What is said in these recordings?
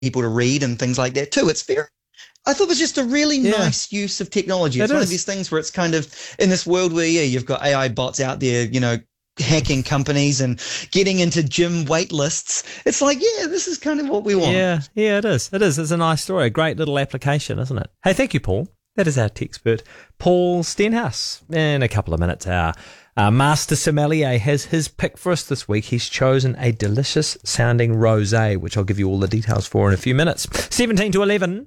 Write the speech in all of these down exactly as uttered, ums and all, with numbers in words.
people to read and things like that too. It's very, I thought it was just a really yeah. nice use of technology. It's it one is. of these things where it's kind of in this world where, yeah, you've got A I bots out there, you know, hacking companies and getting into gym wait lists. It's like, yeah, this is kind of what we want. Yeah, yeah, it is. It is. It's a nice story. A great little application, isn't it? Hey, thank you, Paul. That is our tech expert, Paul Stenhouse. In a couple of minutes, our uh, master sommelier has his pick for us this week. He's chosen a delicious sounding rosé, which I'll give you all the details for in a few minutes. seventeen to eleven.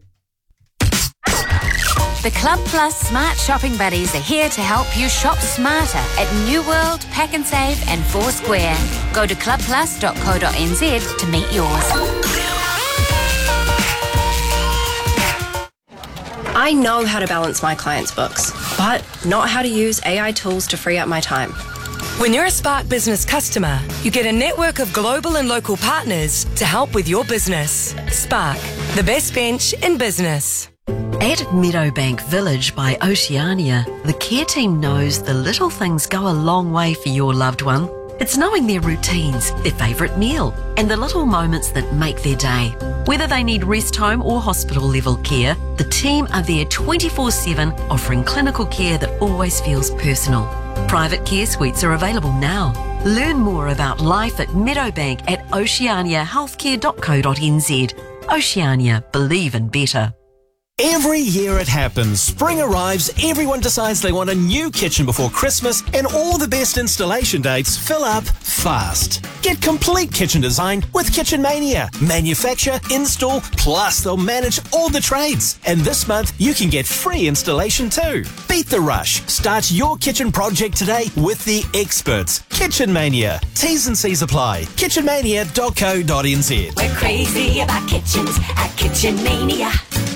The Club Plus Smart Shopping Buddies are here to help you shop smarter at New World, Pack and Save and Foursquare. Go to club plus dot co dot n z to meet yours. I know how to balance my clients' books, but not how to use A I tools to free up my time. When you're a Spark Business customer, you get a network of global and local partners to help with your business. Spark, the best bench in business. At Meadowbank Village by Oceania, the care team knows the little things go a long way for your loved one. It's knowing their routines, their favourite meal, and the little moments that make their day. Whether they need rest home or hospital level care, the team are there twenty-four seven, offering clinical care that always feels personal. Private care suites are available now. Learn more about life at Meadowbank at oceania healthcare dot co dot n z. Oceania, believe in better. Every year it happens. Spring arrives, everyone decides they want a new kitchen before Christmas, and all the best installation dates fill up fast. Get complete kitchen design with Kitchen Mania. Manufacture, install, plus they'll manage all the trades. And this month, you can get free installation too. Beat the rush. Start your kitchen project today with the experts. Kitchen Mania. T's and C's apply. kitchen mania dot co dot n z. We're crazy about kitchens at Kitchen Mania.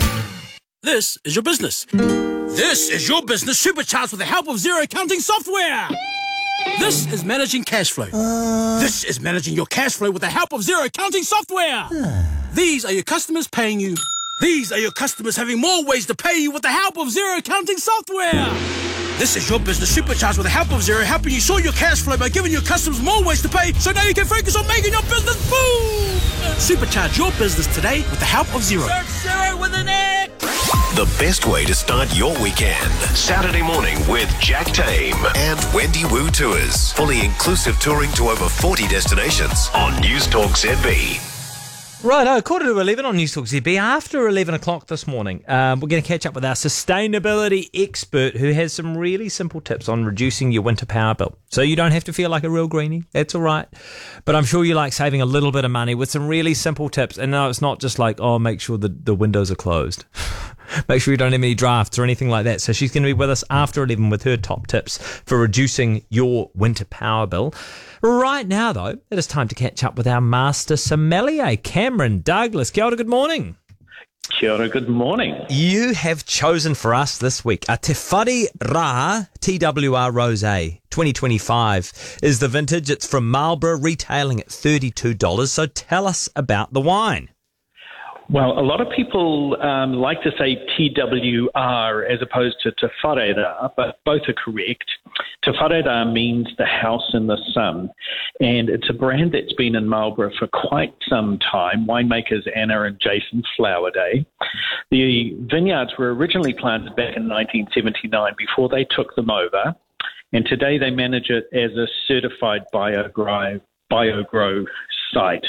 This is your business. This is your business supercharged with the help of Xero accounting software. This is managing cash flow. Uh... This is managing your cash flow with the help of Xero accounting software. These are your customers paying you. These are your customers having more ways to pay you with the help of Xero accounting software. This is your business supercharged with the help of Xero, helping you sort your cash flow by giving your customers more ways to pay, so now you can focus on making your business boom. Supercharge your business today with the help of Xero. Search Xero with an X. The best way to start your weekend. Saturday morning with Jack Tame and Wendy Wu Tours. Fully inclusive touring to over forty destinations on News Talk Z B. Right, quarter to eleven on News Talk Z B. After eleven o'clock this morning, um, we're going to catch up with our sustainability expert who has some really simple tips on reducing your winter power bill. So you don't have to feel like a real greenie. That's all right. But I'm sure you like saving a little bit of money with some really simple tips. And no, it's not just like, oh, make sure the, the windows are closed. Make sure you don't have any drafts or anything like that. So she's going to be with us after eleven with her top tips for reducing your winter power bill. Right now, though, it is time to catch up with our master sommelier, Cameron Douglas. Kia ora, good morning. Kia ora, good morning. You have chosen for us this week a Te Whare Rā T W R Rosé twenty twenty-five is the vintage. It's from Marlborough, retailing at thirty-two dollars. So tell us about the wine. Well, a lot of people um, like to say T W R as opposed to Te Whare Rā, but both are correct. Te Whare Rā means the house in the sun, and it's a brand that's been in Marlborough for quite some time. Winemakers Anna and Jason Flowerday. The vineyards were originally planted back in nineteen seventy-nine before they took them over, and today they manage it as a certified BioGrow, BioGrow site.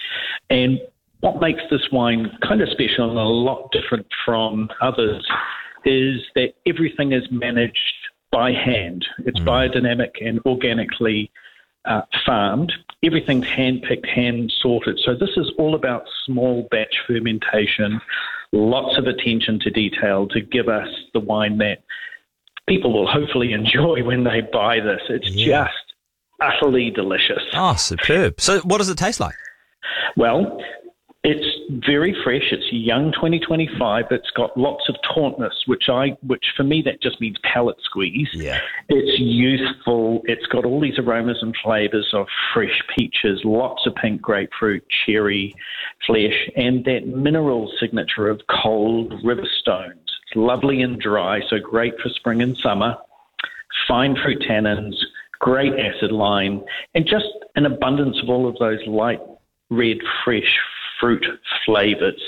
And what makes this wine kind of special and a lot different from others is that everything is managed by hand. It's mm. biodynamic and organically uh, farmed. Everything's hand-picked, hand-sorted. So this is all about small batch fermentation, lots of attention to detail to give us the wine that people will hopefully enjoy when they buy this. It's yeah. just utterly delicious. Oh, superb. So what does it taste like? Well, it's very fresh. It's young twenty twenty-five. It's got lots of tauntness, which I, which for me that just means palate squeeze. Yeah. It's youthful. It's got all these aromas and flavours of fresh peaches, lots of pink grapefruit, cherry, flesh, and that mineral signature of cold river stones. It's lovely and dry, so great for spring and summer. Fine fruit tannins, great acid line, and just an abundance of all of those light red, fresh fruit flavors.